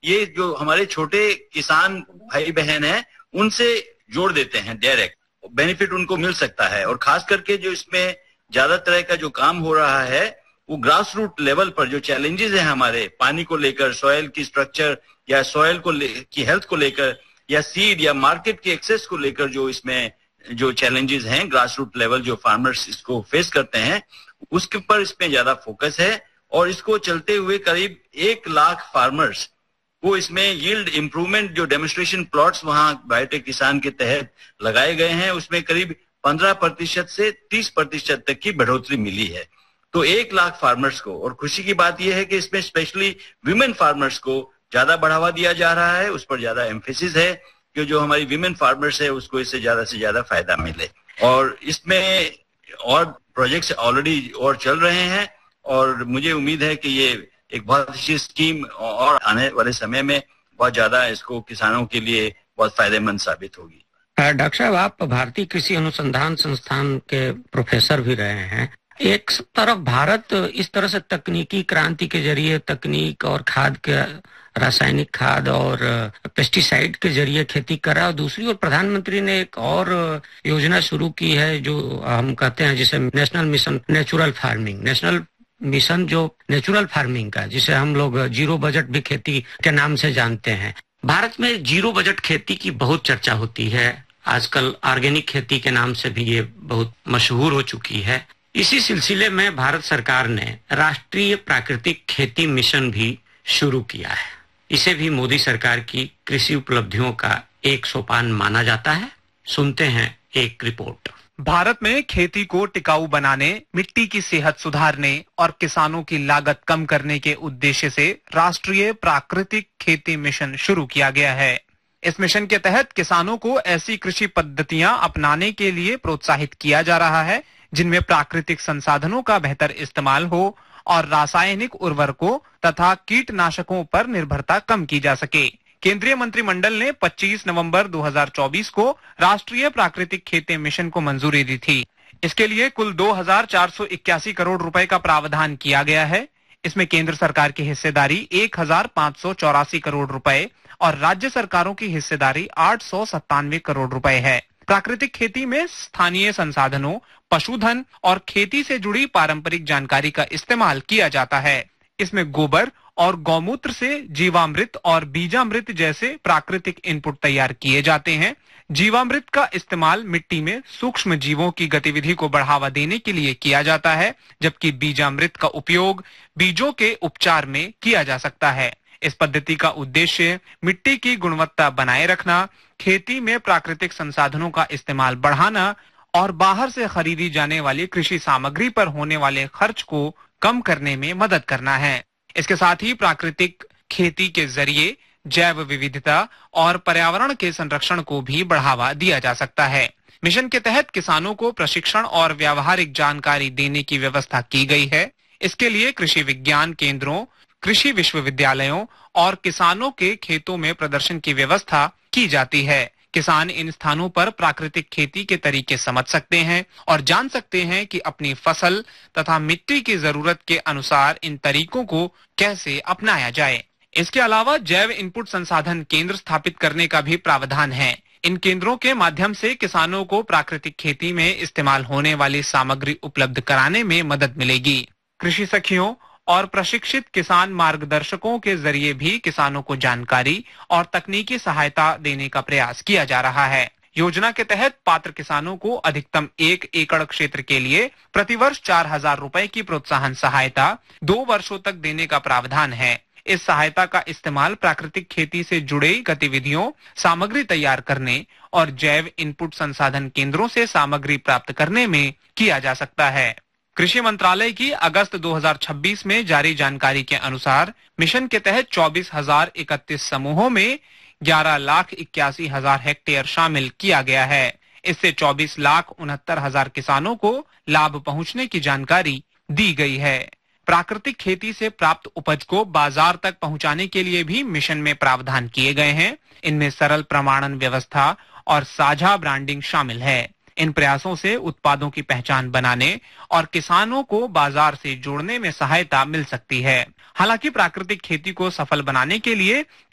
ये जो हमारे छोटे किसान भाई बहन हैं उनसे जोड़ देते हैं, डायरेक्ट बेनिफिट उनको मिल सकता है। और खास करके जो इसमें ज्यादा तरह का जो काम हो रहा है वो ग्रास रूट लेवल पर जो चैलेंजेस हैं हमारे पानी को लेकर, सॉइल की स्ट्रक्चर या सॉइल की हेल्थ को लेकर, या सीड या मार्केट की एक्सेस को लेकर, जो इसमें जो चैलेंजेस हैं ग्रास रूट लेवल जो फार्मर्स इसको फेस करते हैं, उसके पर इसमें ज्यादा फोकस है। और इसको चलते हुए करीब 1 लाख फार्मर्स को इसमें यील्ड इंप्रूवमेंट जो डेमोन्स्ट्रेशन प्लॉट्स वहां बायोटेक किसान के तहत लगाए गए हैं, उसमें करीब 15% से 30% तक की बढ़ोतरी मिली है। तो 1 लाख फार्मर्स को, और खुशी की बात यह है कि इसमें स्पेशली विमेन फार्मर्स को ज्यादा बढ़ावा दिया जा रहा है, उस पर ज्यादा एम्फेसिस है कि जो हमारी विमेन फार्मर्स है उसको इससे ज्यादा फायदा मिले। और इसमें और प्रोजेक्ट्स ऑलरेडी और चल रहे हैं, और मुझे उम्मीद है कि ये एक बहुत अच्छी स्कीम और आने वाले समय में बहुत ज्यादा इसको किसानों के लिए बहुत फायदेमंद साबित होगी। डॉक्टर साहब, आप भारतीय कृषि अनुसंधान संस्थान के प्रोफेसर भी रहे हैं। एक तरफ भारत इस तरह से तकनीकी क्रांति के जरिए तकनीक और खाद के, रासायनिक खाद और पेस्टिसाइड के जरिए खेती कर रहा है, और दूसरी ओर प्रधानमंत्री ने एक और योजना शुरू की है जो हम कहते हैं जिसे national mission natural farming, national mission जो नेचुरल फार्मिंग का, जिसे हम लोग जीरो बजट भी खेती के नाम से जानते हैं। भारत में जीरो बजट खेती की बहुत चर्चा होती है, आजकल ऑर्गेनिक खेती के नाम से भी ये बहुत मशहूर हो चुकी है। इसी सिलसिले में भारत सरकार ने राष्ट्रीय प्राकृतिक खेती मिशन भी शुरू किया है। इसे भी मोदी सरकार की कृषि उपलब्धियों का एक सोपान माना जाता है। सुनते हैं एक रिपोर्ट। भारत में खेती को टिकाऊ बनाने, मिट्टी की सेहत सुधारने और किसानों की लागत कम करने के उद्देश्य से राष्ट्रीय प्राकृतिक खेती मिशन शुरू किया गया है। इस मिशन के तहत किसानों को ऐसी कृषि पद्धतियां अपनाने के लिए प्रोत्साहित किया जा रहा है जिनमें प्राकृतिक संसाधनों का बेहतर इस्तेमाल हो और रासायनिक उर्वरकों तथा कीटनाशकों पर निर्भरता कम की जा सके। केंद्रीय मंत्रिमंडल ने 25 नवंबर 2024 को राष्ट्रीय प्राकृतिक खेती मिशन को मंजूरी दी थी। इसके लिए कुल 2,481 करोड़ रुपए का प्रावधान किया गया है। इसमें केंद्र सरकार की हिस्सेदारी 1,584 करोड़ रुपए और राज्य सरकारों की हिस्सेदारी 897 करोड़ रुपए है। प्राकृतिक खेती में स्थानीय संसाधनों, पशुधन और खेती से जुड़ी पारंपरिक जानकारी का इस्तेमाल किया जाता है। इसमें गोबर और गौमूत्र से जीवामृत और बीजामृत जैसे प्राकृतिक इनपुट तैयार किए जाते हैं। जीवामृत का इस्तेमाल मिट्टी में सूक्ष्म जीवों की गतिविधि को बढ़ावा देने के लिए किया जाता है, जबकि बीजामृत का उपयोग बीजों के उपचार में किया जा सकता है। इस पद्धति का उद्देश्य मिट्टी की गुणवत्ता बनाए रखना, खेती में प्राकृतिक संसाधनों का इस्तेमाल बढ़ाना और बाहर से खरीदी जाने वाली कृषि सामग्री पर होने वाले खर्च को कम करने में मदद करना है। इसके साथ ही प्राकृतिक खेती के जरिए जैव विविधता और पर्यावरण के संरक्षण को भी बढ़ावा दिया जा सकता है। मिशन के तहत किसानों को प्रशिक्षण और व्यावहारिक जानकारी देने की व्यवस्था की गई है। इसके लिए कृषि विज्ञान केंद्रों, कृषि विश्वविद्यालयों और किसानों के खेतों में प्रदर्शन की व्यवस्था की जाती है। किसान इन स्थानों पर प्राकृतिक खेती के तरीके समझ सकते हैं और जान सकते हैं कि अपनी फसल तथा मिट्टी की जरूरत के अनुसार इन तरीकों को कैसे अपनाया जाए। इसके अलावा जैव इनपुट संसाधन केंद्र स्थापित करने का भी प्रावधान है। इन केंद्रों के माध्यम से किसानों को प्राकृतिक खेती में इस्तेमाल होने वाली सामग्री उपलब्ध कराने में मदद मिलेगी। कृषि सखियों और प्रशिक्षित किसान मार्गदर्शकों के जरिए भी किसानों को जानकारी और तकनीकी सहायता देने का प्रयास किया जा रहा है। योजना के तहत पात्र किसानों को अधिकतम 1 एकड़ क्षेत्र के लिए प्रतिवर्ष 4,000 रुपए की प्रोत्साहन सहायता 2 वर्षों तक देने का प्रावधान है। इस सहायता का इस्तेमाल प्राकृतिक खेती से जुड़ी गतिविधियों, सामग्री तैयार करने और जैव इनपुट संसाधन केंद्रों से सामग्री प्राप्त करने में किया जा सकता है। कृषि मंत्रालय की अगस्त 2026 में जारी जानकारी के अनुसार मिशन के तहत 24,031 समूहों में 11,81,000 हेक्टेयर शामिल किया गया है। इससे 24,69,000 किसानों को लाभ पहुंचने की जानकारी दी गई है। प्राकृतिक खेती से प्राप्त उपज को बाजार तक पहुंचाने के लिए भी मिशन में प्रावधान किए गए हैं। इनमें सरल प्रमाणन व्यवस्था और साझा ब्रांडिंग शामिल है। इन प्रयासों से उत्पादों की पहचान बनाने और किसानों को बाजार से जोड़ने में सहायता मिल सकती है। हालांकि प्राकृतिक खेती को सफल बनाने के लिए